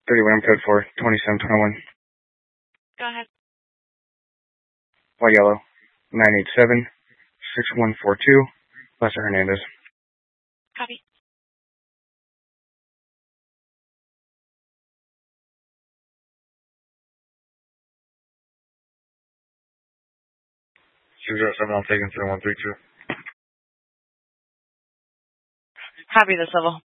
31 code for 2721. Go ahead. White Yellow 987-6142. Lester Hernandez. Copy. Shooter 7, I'm taking 3132. Copy the civil.